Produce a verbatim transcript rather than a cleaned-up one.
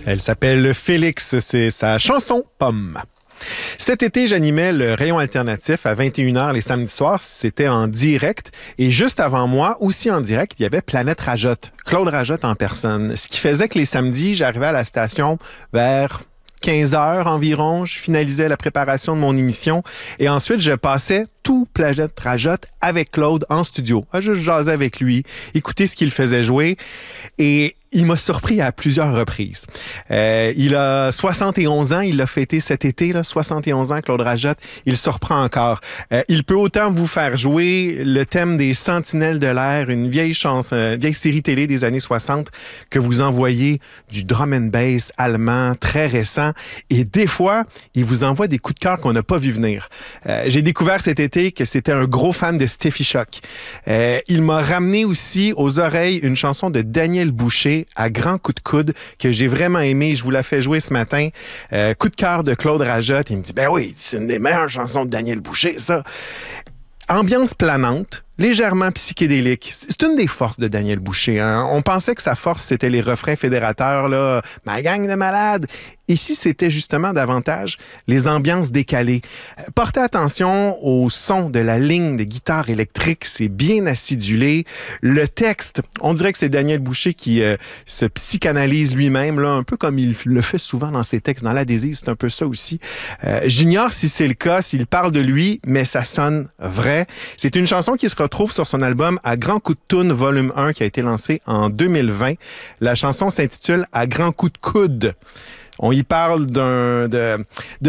Elle s'appelle Félix, c'est sa chanson « Pomme ». Cet été, j'animais le Rayon alternatif à vingt et une heures les samedis soirs. C'était en direct. Et juste avant moi, aussi en direct, il y avait Planète Rajotte, Claude Rajotte en personne. Ce qui faisait que les samedis, j'arrivais à la station vers quinze heures environ. Je finalisais la préparation de mon émission. Et ensuite, je passais tout Planète Rajotte avec Claude en studio. Je jasais avec lui, écouter ce qu'il faisait jouer. Et il m'a surpris à plusieurs reprises. Euh, il a soixante et onze ans, il l'a fêté cet été, là, soixante et onze ans, Claude Rajotte. Il surprend encore. Euh, il peut autant vous faire jouer le thème des Sentinelles de l'air, une vieille chanson, une vieille série télé des années soixante, que vous envoyez du drum and bass allemand très récent. Et des fois, il vous envoie des coups de cœur qu'on n'a pas vu venir. Euh, j'ai découvert cet été que c'était un gros fan de Steffi Shock. Euh, il m'a ramené aussi aux oreilles une chanson de Daniel Boucher, à grands coups de coude, que j'ai vraiment aimé. Je vous la fais jouer ce matin. Euh, coup de cœur de Claude Rajotte. Il me dit, ben oui, c'est une des meilleures chansons de Daniel Boucher, ça. Ambiance planante, légèrement psychédélique. C'est une des forces de Daniel Boucher. Hein? On pensait que sa force, c'était les refrains fédérateurs, là, « Ma gang de malades ». Ici, c'était justement davantage les ambiances décalées. Portez attention au son de la ligne de guitare électrique, c'est bien acidulé. Le texte, on dirait que c'est Daniel Boucher qui euh, se psychanalyse lui-même, là, un peu comme il le fait souvent dans ses textes. Dans l'Adhésive, c'est un peu ça aussi. Euh, j'ignore si c'est le cas, s'il parle de lui, mais ça sonne vrai. C'est une chanson qui se retrouve sur son album « À grands coups de toune, volume un » qui a été lancé en deux mille vingt. La chanson s'intitule « À grands coups de coude ». On y parle d'un... de, de